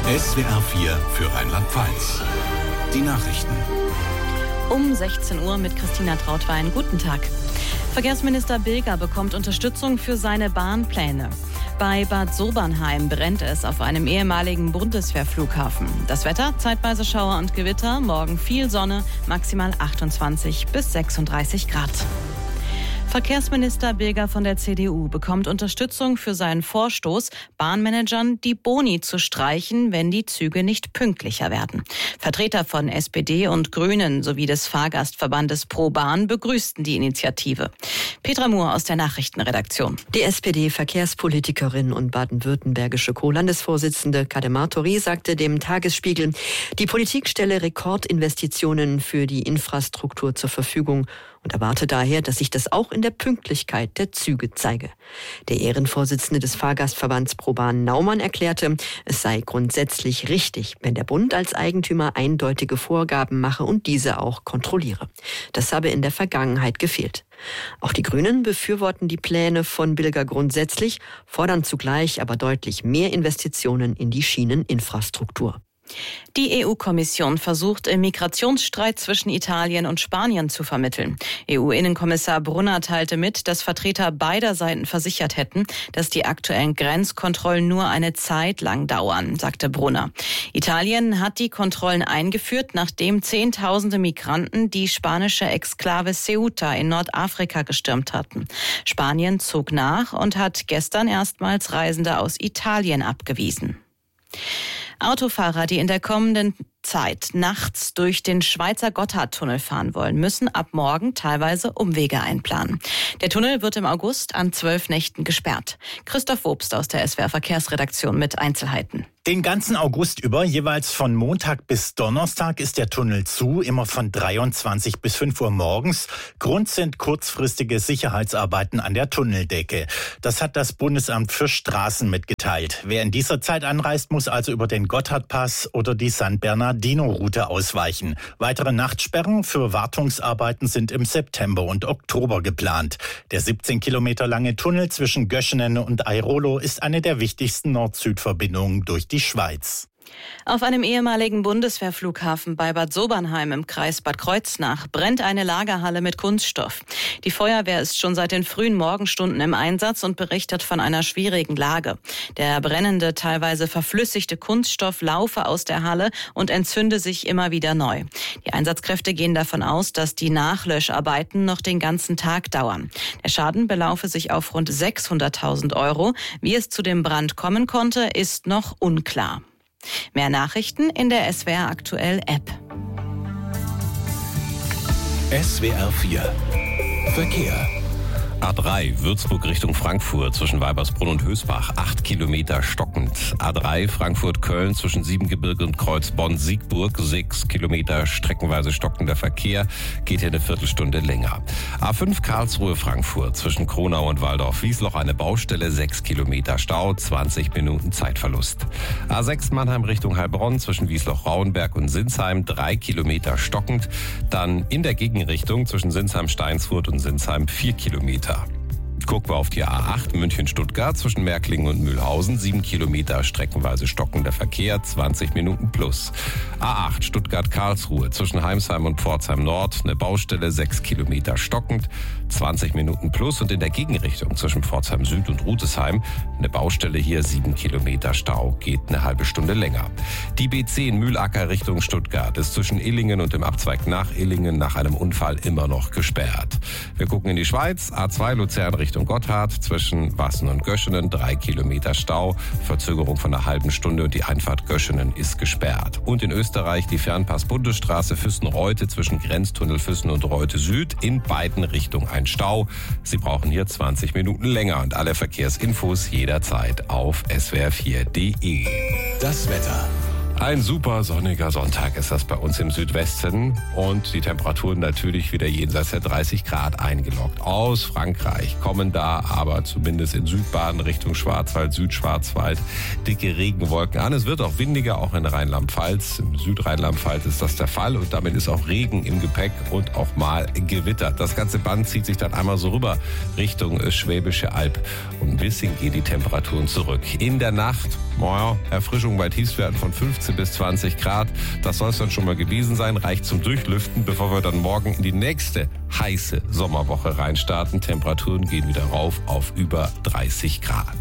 SWR 4 für Rheinland-Pfalz. Die Nachrichten. Um 16 Uhr mit Christina Trautwein. Guten Tag. Verkehrsminister Bilger bekommt Unterstützung für seine Bahnpläne. Bei Bad Sobernheim brennt es auf einem ehemaligen Bundeswehrflughafen. Das Wetter, zeitweise Schauer und Gewitter, morgen viel Sonne, maximal 28 bis 36 Grad. Verkehrsminister Bilger von der CDU bekommt Unterstützung für seinen Vorstoß, Bahnmanagern die Boni zu streichen, wenn die Züge nicht pünktlicher werden. Vertreter von SPD und Grünen sowie des Fahrgastverbandes Pro Bahn begrüßten die Initiative. Petra Mohr aus der Nachrichtenredaktion. Die SPD-Verkehrspolitikerin und baden-württembergische Co-Landesvorsitzende Kademar Tori sagte dem Tagesspiegel, die Politik stelle Rekordinvestitionen für die Infrastruktur zur Verfügung und erwarte daher, dass sich das auch in der Pünktlichkeit der Züge zeige. Der Ehrenvorsitzende des Fahrgastverbands Pro Bahn Naumann erklärte, es sei grundsätzlich richtig, wenn der Bund als Eigentümer eindeutige Vorgaben mache und diese auch kontrolliere. Das habe in der Vergangenheit gefehlt. Auch die Grünen befürworten die Pläne von Bilger grundsätzlich, fordern zugleich aber deutlich mehr Investitionen in die Schieneninfrastruktur. Die EU-Kommission versucht, im Migrationsstreit zwischen Italien und Spanien zu vermitteln. EU-Innenkommissar Brunner teilte mit, dass Vertreter beider Seiten versichert hätten, dass die aktuellen Grenzkontrollen nur eine Zeit lang dauern, sagte Brunner. Italien hat die Kontrollen eingeführt, nachdem Zehntausende Migranten die spanische Exklave Ceuta in Nordafrika gestürmt hatten. Spanien zog nach und hat gestern erstmals Reisende aus Italien abgewiesen. Autofahrer, die in der kommenden Zeit nachts durch den Schweizer Gotthardtunnel fahren wollen, müssen ab morgen teilweise Umwege einplanen. Der Tunnel wird im August an 12 Nächten gesperrt. Christoph Wobst aus der SWR Verkehrsredaktion mit Einzelheiten. Den ganzen August über, jeweils von Montag bis Donnerstag, ist der Tunnel zu, immer von 23 bis 5 Uhr morgens. Grund sind kurzfristige Sicherheitsarbeiten an der Tunneldecke. Das hat das Bundesamt für Straßen mitgeteilt. Wer in dieser Zeit anreist, muss also über den Gotthardpass oder die San Bernardino-Route ausweichen. Weitere Nachtsperren für Wartungsarbeiten sind im September und Oktober geplant. Der 17 Kilometer lange Tunnel zwischen Göschenen und Airolo ist eine der wichtigsten Nord-Süd-Verbindungen durch die Schweiz. Auf einem ehemaligen Bundeswehrflughafen bei Bad Sobernheim im Kreis Bad Kreuznach brennt eine Lagerhalle mit Kunststoff. Die Feuerwehr ist schon seit den frühen Morgenstunden im Einsatz und berichtet von einer schwierigen Lage. Der brennende, teilweise verflüssigte Kunststoff laufe aus der Halle und entzünde sich immer wieder neu. Die Einsatzkräfte gehen davon aus, dass die Nachlöscharbeiten noch den ganzen Tag dauern. Der Schaden belaufe sich auf rund 600.000 €. Wie es zu dem Brand kommen konnte, ist noch unklar. Mehr Nachrichten in der SWR Aktuell App. SWR 4 Verkehr. A3 Würzburg Richtung Frankfurt zwischen Weibersbrunn und Hösbach 8 Kilometer stockend. A3 Frankfurt-Köln zwischen Siebengebirge und Kreuz Bonn-Siegburg 6 Kilometer streckenweise stockender Verkehr, geht hier eine Viertelstunde länger. A5 Karlsruhe-Frankfurt zwischen Kronau und Waldorf-Wiesloch eine Baustelle 6 Kilometer Stau, 20 Minuten Zeitverlust. A6 Mannheim Richtung Heilbronn zwischen Wiesloch-Rauenberg und Sinsheim 3 Kilometer stockend. Dann in der Gegenrichtung zwischen Sinsheim-Steinsfurt und Sinsheim 4 Kilometer. Gucken wir auf die A8 München-Stuttgart zwischen Märklingen und Mühlhausen. 7 Kilometer streckenweise stockender Verkehr, 20 Minuten plus. A8 Stuttgart-Karlsruhe zwischen Heimsheim und Pforzheim Nord. Eine Baustelle, 6 Kilometer stockend, 20 Minuten plus. Und in der Gegenrichtung zwischen Pforzheim Süd und Rutesheim eine Baustelle hier, 7 Kilometer Stau, geht eine halbe Stunde länger. Die B10 Mühlacker Richtung Stuttgart ist zwischen Illingen und dem Abzweig nach Illingen nach einem Unfall immer noch gesperrt. Wir gucken in die Schweiz. A2 Luzern Richtung Gotthard zwischen Wassen und Göschenen 3 Kilometer Stau, Verzögerung von einer halben Stunde und die Einfahrt Göschenen ist gesperrt. Und in Österreich die Fernpass-Bundesstraße Füssen-Reute zwischen Grenztunnel Füssen und Reute Süd in beiden Richtungen ein Stau. Sie brauchen hier 20 Minuten länger und alle Verkehrsinfos jederzeit auf swr4.de. Das Wetter. Ein super sonniger Sonntag ist das bei uns im Südwesten und die Temperaturen natürlich wieder jenseits der 30 Grad eingeloggt. Aus Frankreich kommen da aber zumindest in Südbaden Richtung Schwarzwald, Südschwarzwald dicke Regenwolken an. Es wird auch windiger, auch in Rheinland-Pfalz. Im Südrheinland-Pfalz ist das der Fall und damit ist auch Regen im Gepäck und auch mal Gewitter. Das ganze Band zieht sich dann einmal so rüber Richtung Schwäbische Alb und ein bisschen gehen die Temperaturen zurück. In der Nacht, Erfrischung bei Tiefstwerten von 15 bis 20 Grad. Das soll es dann schon mal gewesen sein. Reicht zum Durchlüften, bevor wir dann morgen in die nächste heiße Sommerwoche reinstarten. Temperaturen gehen wieder rauf auf über 30 Grad.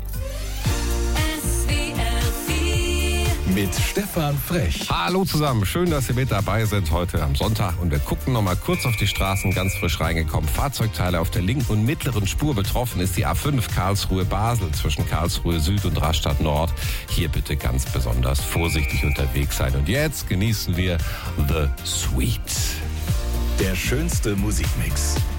Mit Stefan Frech. Hallo zusammen, schön, dass ihr mit dabei seid heute am Sonntag und wir gucken noch mal kurz auf die Straßen, ganz frisch reingekommen. Fahrzeugteile auf der linken und mittleren Spur. Betroffen ist die A5 Karlsruhe-Basel zwischen Karlsruhe Süd und Rastatt Nord. Hier bitte ganz besonders vorsichtig unterwegs sein. Und jetzt genießen wir The Sweet. Der schönste Musikmix.